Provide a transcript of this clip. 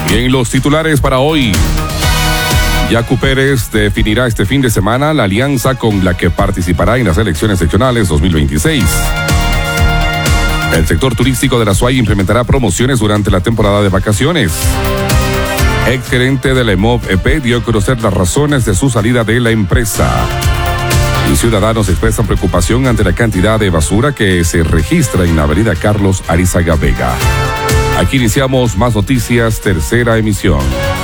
Bien, los titulares para hoy. Yacu Pérez definirá este fin de semana la alianza con la que participará en las elecciones seccionales 2026. El sector turístico de la SUAY implementará promociones durante la temporada de vacaciones. Exgerente de la EMOV EP dio a conocer las razones de su salida de la empresa. Y ciudadanos expresan preocupación ante la cantidad de basura que se registra en la avenida Carlos Arizaga Vega. Aquí iniciamos Más Noticias, tercera emisión.